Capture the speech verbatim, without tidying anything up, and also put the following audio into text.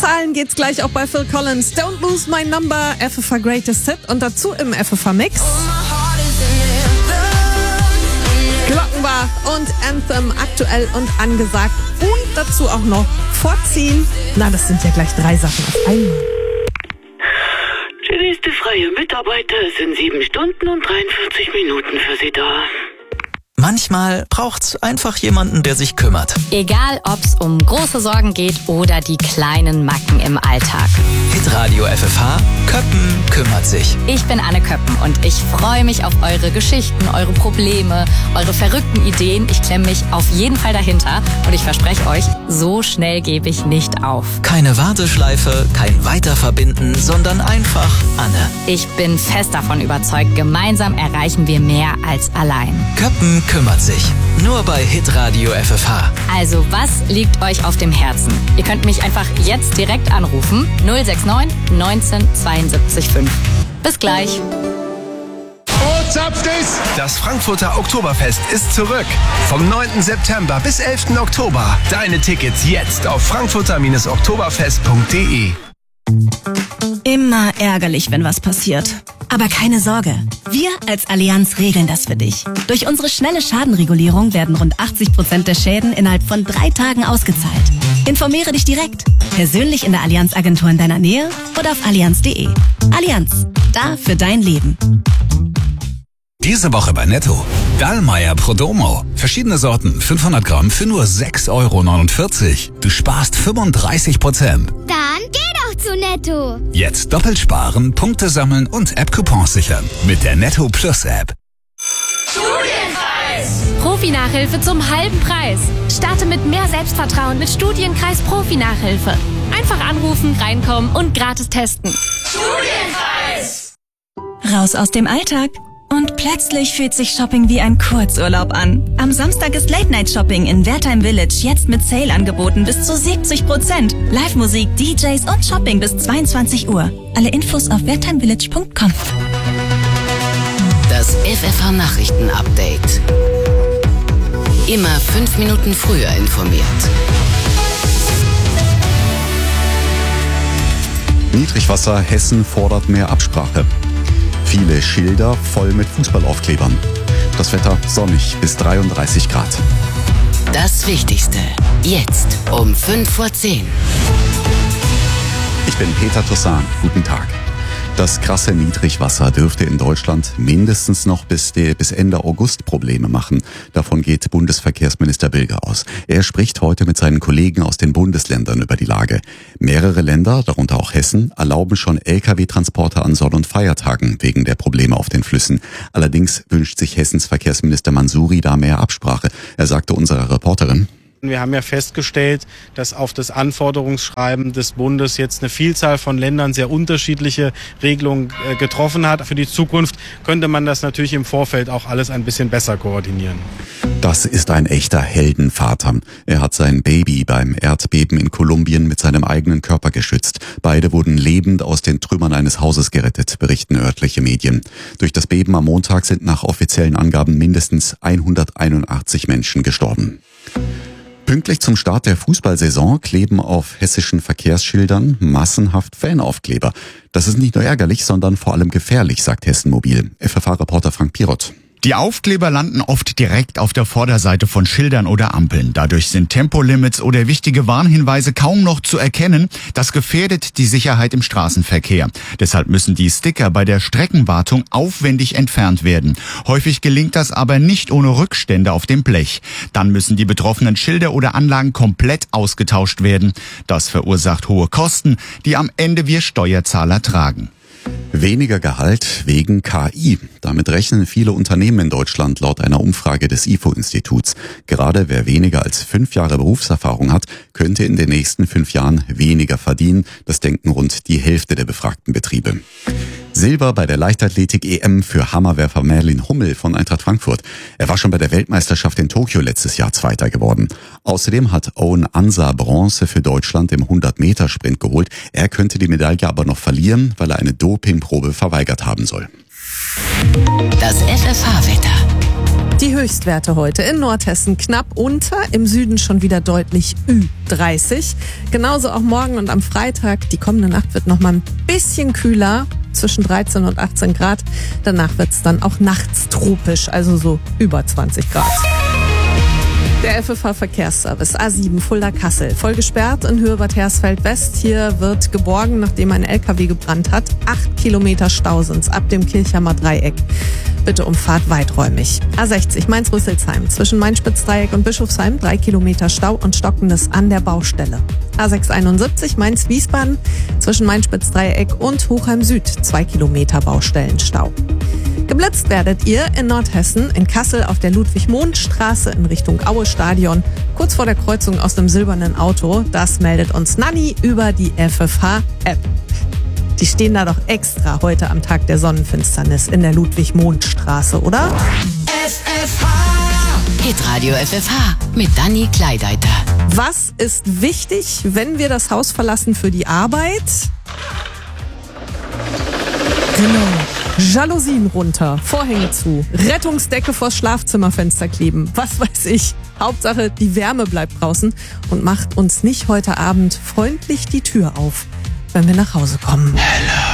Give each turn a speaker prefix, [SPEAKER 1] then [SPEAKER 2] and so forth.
[SPEAKER 1] Zahlen geht's gleich auch bei Phil Collins. Don't Lose My Number, F F H Greatest Hit und dazu im F F H-Mix Glockenbach und Anthem, aktuell und angesagt. Und dazu auch noch Vorziehen. Na, das sind ja gleich drei Sachen auf einmal.
[SPEAKER 2] Der nächste freie Mitarbeiter ist in sieben Stunden und dreiundvierzig Minuten für Sie da.
[SPEAKER 3] Manchmal braucht's einfach jemanden, der sich kümmert.
[SPEAKER 4] Egal, ob's um große Sorgen geht oder die kleinen Macken im Alltag.
[SPEAKER 3] Hitradio F F H, Köppen kümmert sich.
[SPEAKER 4] Ich bin Anne Köppen und ich freue mich auf eure Geschichten, eure Probleme, eure verrückten Ideen. Ich klemme mich auf jeden Fall dahinter und ich verspreche euch, so schnell gebe ich nicht auf.
[SPEAKER 3] Keine Warteschleife, kein Weiterverbinden, sondern einfach Anne.
[SPEAKER 4] Ich bin fest davon überzeugt, gemeinsam erreichen wir mehr als allein.
[SPEAKER 3] Köppen kümmert sich. Nur bei Hitradio F F H.
[SPEAKER 4] Also, was liegt euch auf dem Herzen? Ihr könnt mich einfach jetzt direkt anrufen. null sechs neun neunzehn zweiundsiebzig fünf. Bis gleich.
[SPEAKER 5] Oh, zapft es!
[SPEAKER 6] Das Frankfurter Oktoberfest ist zurück. Vom neunten September bis elften Oktober. Deine Tickets jetzt auf frankfurter oktoberfest punkt de.
[SPEAKER 7] Immer ärgerlich, wenn was passiert. Aber keine Sorge, wir als Allianz regeln das für dich. Durch unsere schnelle Schadenregulierung werden rund achtzig Prozent der Schäden innerhalb von drei Tagen ausgezahlt. Informiere dich direkt, persönlich in der Allianz-Agentur in deiner Nähe oder auf allianz punkt de. Allianz, da für dein Leben.
[SPEAKER 5] Diese Woche bei Netto. Dallmayr Prodomo. Verschiedene Sorten, fünfhundert Gramm für nur sechs Euro neunundvierzig. Du sparst fünfunddreißig Prozent.
[SPEAKER 8] Dann geh doch zu Netto.
[SPEAKER 5] Jetzt doppelt sparen, Punkte sammeln und App-Coupons sichern. Mit der Netto Plus App.
[SPEAKER 9] Studienkreis! Profi-Nachhilfe zum halben Preis. Starte mit mehr Selbstvertrauen mit Studienkreis Profi-Nachhilfe. Einfach anrufen, reinkommen und gratis testen.
[SPEAKER 7] Studienkreis! Raus aus dem Alltag. Und plötzlich fühlt sich Shopping wie ein Kurzurlaub an. Am Samstag ist Late-Night-Shopping in Wertheim Village jetzt mit Sale-Angeboten bis zu siebzig Prozent. Live-Musik, D Js und Shopping bis zweiundzwanzig Uhr. Alle Infos auf wertheimvillage punkt com.
[SPEAKER 10] Das F F H-Nachrichten-Update. Immer fünf Minuten früher informiert.
[SPEAKER 11] Niedrigwasser, Hessen fordert mehr Absprache. Viele Schilder voll mit Fußballaufklebern. Das Wetter sonnig bis dreiunddreißig Grad.
[SPEAKER 10] Das Wichtigste jetzt um fünf vor zehn.
[SPEAKER 11] Ich bin Peter Toussaint. Guten Tag. Das krasse Niedrigwasser dürfte in Deutschland mindestens noch bis, de, bis Ende August Probleme machen. Davon geht Bundesverkehrsminister Bilger aus. Er spricht heute mit seinen Kollegen aus den Bundesländern über die Lage. Mehrere Länder, darunter auch Hessen, erlauben schon L K W-Transporte an Sonn- und Feiertagen wegen der Probleme auf den Flüssen. Allerdings wünscht sich Hessens Verkehrsminister Mansouri da mehr Absprache. Er sagte unserer Reporterin:
[SPEAKER 12] Wir haben ja festgestellt, dass auf das Anforderungsschreiben des Bundes jetzt eine Vielzahl von Ländern sehr unterschiedliche Regelungen äh, getroffen hat. Für die Zukunft könnte man das natürlich im Vorfeld auch alles ein bisschen besser koordinieren.
[SPEAKER 11] Das ist ein echter Heldenvater. Er hat sein Baby beim Erdbeben in Kolumbien mit seinem eigenen Körper geschützt. Beide wurden lebend aus den Trümmern eines Hauses gerettet, berichten örtliche Medien. Durch das Beben am Montag sind nach offiziellen Angaben mindestens hunderteinundachtzig Menschen gestorben. Pünktlich zum Start der Fußballsaison kleben auf hessischen Verkehrsschildern massenhaft Fanaufkleber. Das ist nicht nur ärgerlich, sondern vor allem gefährlich, sagt Hessen Mobil. F F H-Reporter Frank Pirot.
[SPEAKER 13] Die Aufkleber landen oft direkt auf der Vorderseite von Schildern oder Ampeln. Dadurch sind Tempolimits oder wichtige Warnhinweise kaum noch zu erkennen. Das gefährdet die Sicherheit im Straßenverkehr. Deshalb müssen die Sticker bei der Streckenwartung aufwendig entfernt werden. Häufig gelingt das aber nicht ohne Rückstände auf dem Blech. Dann müssen die betroffenen Schilder oder Anlagen komplett ausgetauscht werden. Das verursacht hohe Kosten, die am Ende wir Steuerzahler tragen.
[SPEAKER 11] Weniger Gehalt wegen K I. Damit rechnen viele Unternehmen in Deutschland laut einer Umfrage des I F O-Instituts. Gerade wer weniger als fünf Jahre Berufserfahrung hat, könnte in den nächsten fünf Jahren weniger verdienen. Das denken rund die Hälfte der befragten Betriebe. Silber bei der Leichtathletik-E M für Hammerwerfer Merlin Hummel von Eintracht Frankfurt. Er war schon bei der Weltmeisterschaft in Tokio letztes Jahr Zweiter geworden. Außerdem hat Owen Ansa Bronze für Deutschland im hundert-Meter-Sprint geholt. Er könnte die Medaille aber noch verlieren, weil er eine Dopingprobe verweigert haben soll.
[SPEAKER 10] Das F F H-Wetter.
[SPEAKER 1] Die Höchstwerte heute in Nordhessen knapp unter, im Süden schon wieder deutlich Ü dreißig. Genauso auch morgen und am Freitag. Die kommende Nacht wird noch mal ein bisschen kühler, zwischen dreizehn und achtzehn Grad. Danach wird es dann auch nachts tropisch, also so über zwanzig Grad. Der F F H-Verkehrsservice A sieben Fulda-Kassel. Voll gesperrt in Höhe Bad Hersfeld-West. Hier wird geborgen, nachdem ein L K W gebrannt hat. Acht Kilometer Stau sind's ab dem Kirchhammer Dreieck. Bitte umfahrt weiträumig. A sechzig Mainz-Rüsselsheim. Zwischen Main-Spitz-Dreieck und Bischofsheim drei Kilometer Stau und Stockendes an der Baustelle. A sechshunderteinundsiebzig Mainz-Wiesbaden. Zwischen Main-Spitz-Dreieck und Hochheim Süd zwei Kilometer Baustellenstau. Geblitzt werdet ihr in Nordhessen, in Kassel auf der Ludwig-Mohn-Straße in Richtung Aue-Stadion, kurz vor der Kreuzung aus dem silbernen Auto. Das meldet uns Nanni über die F F H-App. Die stehen da doch extra heute am Tag der Sonnenfinsternis in der Ludwig-Mohn-Straße, oder?
[SPEAKER 10] F F H! Hitradio F F H mit Dani Kleideiter.
[SPEAKER 1] Was ist wichtig, wenn wir das Haus verlassen für die Arbeit? Genau. Jalousien runter, Vorhänge zu, Rettungsdecke vors Schlafzimmerfenster kleben, was weiß ich. Hauptsache, die Wärme bleibt draußen und macht uns nicht heute Abend freundlich die Tür auf, wenn wir nach Hause kommen. Hello.